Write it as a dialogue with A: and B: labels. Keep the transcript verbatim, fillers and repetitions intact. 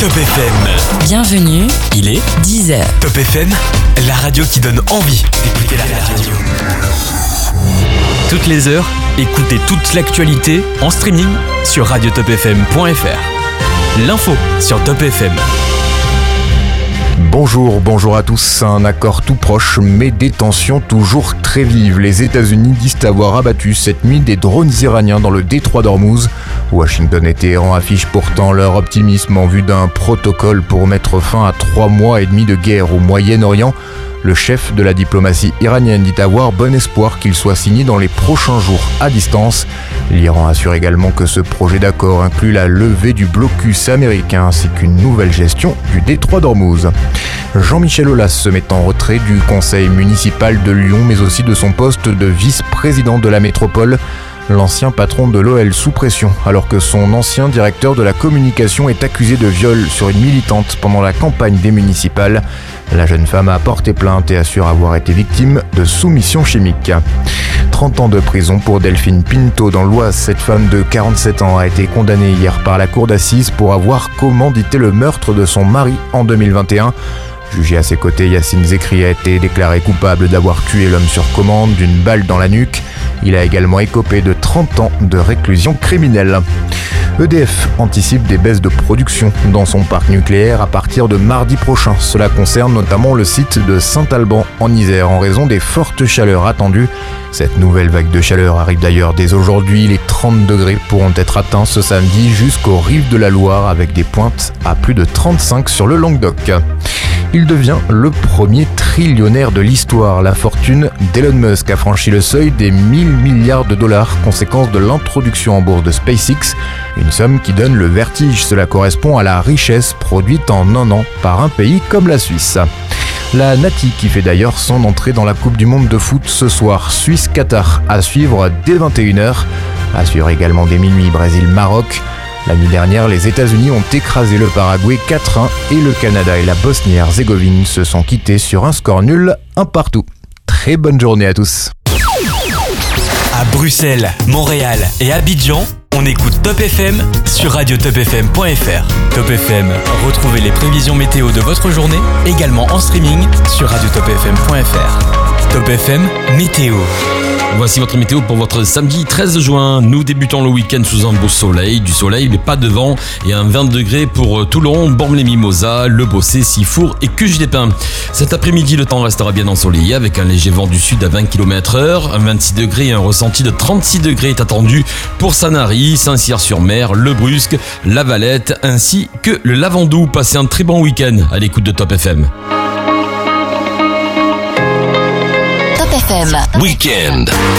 A: Top F M.
B: Bienvenue,
A: Il est
B: dix heures.
A: Top F M, la radio qui donne envie d'écouter la radio. Toutes les heures, écoutez toute l'actualité en streaming sur radio top f m point f r. L'info sur Top F M.
C: Bonjour, bonjour à tous. Un accord tout proche, mais des tensions toujours très vives. Les États-Unis disent avoir abattu cette nuit des drones iraniens dans le détroit d'Ormuz. Washington et Téhéran affichent pourtant leur optimisme en vue d'un protocole pour mettre fin à trois mois et demi de guerre au Moyen-Orient. Le chef de la diplomatie iranienne dit avoir bon espoir qu'il soit signé dans les prochains jours à distance. L'Iran assure également que ce projet d'accord inclut la levée du blocus américain ainsi qu'une nouvelle gestion du détroit d'Ormuz. Jean-Michel Aulas se met en retrait du conseil municipal de Lyon mais aussi de son poste de vice-président de la métropole. L'ancien patron de l'O L sous pression, alors que son ancien directeur de la communication est accusé de viol sur une militante pendant la campagne des municipales. La jeune femme a porté plainte et assure avoir été victime de soumission chimique. trente ans de prison pour Delphine Pinto dans l'Oise. Cette femme de quarante-sept ans a été condamnée hier par la cour d'assises pour avoir commandité le meurtre de son mari en deux mille vingt et un. Jugé à ses côtés, Yacine Zekri a été déclaré coupable d'avoir tué l'homme sur commande d'une balle dans la nuque. Il a également écopé de trente ans de réclusion criminelle. E D F anticipe des baisses de production dans son parc nucléaire à partir de mardi prochain. Cela concerne notamment le site de Saint-Alban en Isère en raison des fortes chaleurs attendues. Cette nouvelle vague de chaleur arrive d'ailleurs dès aujourd'hui. Les trente degrés pourront être atteints ce samedi jusqu'aux rives de la Loire avec des pointes à plus de trente-cinq sur le Languedoc. Il devient le premier trillionnaire de l'histoire. La fortune d'Elon Musk a franchi le seuil des mille milliards de dollars, conséquence de l'introduction en bourse de SpaceX, une somme qui donne le vertige. Cela correspond à la richesse produite en un an par un pays comme la Suisse. La Nati qui fait d'ailleurs son entrée dans la Coupe du Monde de foot ce soir, Suisse-Qatar, à suivre dès vingt et une heures. À suivre également dès minuit, Brésil-Maroc. La nuit dernière, les États-Unis ont écrasé le Paraguay quatre un et le Canada et la Bosnie-Herzégovine se sont quittés sur un score nul, un partout. Très bonne journée à tous.
A: À Bruxelles, Montréal et Abidjan, on écoute Top F M sur radio top f m point f r. Top F M, retrouvez les prévisions météo de votre journée également en streaming sur radio top f m point f r. Top F M, météo.
D: Voici votre météo pour votre samedi treize juin. Nous débutons le week-end sous un beau soleil, du soleil mais pas de vent et un vingt degrés pour Toulon, Bormes-les-Mimosas, Le Bossé, Sifour et Cuges-des-Pins. Cet après-midi, le temps restera bien ensoleillé avec un léger vent du sud à vingt kilomètres heure. Un vingt-six degrés et un ressenti de trente-six degrés est attendu pour Sanary, Saint-Cyr-sur-Mer, Le Brusque, La Valette ainsi que le Lavandou. Passez un très bon week-end à l'écoute de Top F M.
B: Top F M.
A: Week-end.